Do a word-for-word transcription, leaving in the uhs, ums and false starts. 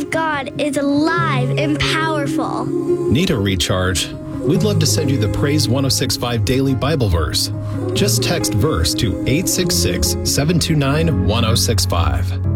of God is alive and powerful. Need a recharge? We'd love to send you the Praise one oh six point five Daily Bible Verse. Just text verse to eight six six, seven two nine, one oh six five.